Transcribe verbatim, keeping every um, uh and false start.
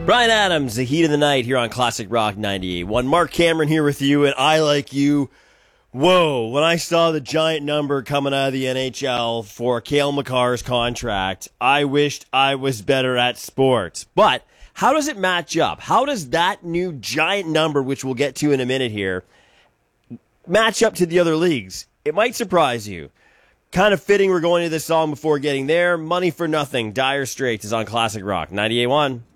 Brian Adams, the heat of the night here on Classic Rock ninety-eight point one. Mark Cameron here with you, and I, like you, whoa, when I saw the giant number coming out of the N H L for Cale Makar's contract, I wished I was better at sports. But how does it match up? How does that new giant number, which we'll get to in a minute here, match up to the other leagues? It might surprise you. Kind of fitting we're going to this song before getting there. Money for Nothing, Dire Straits is on Classic Rock ninety-eight point one.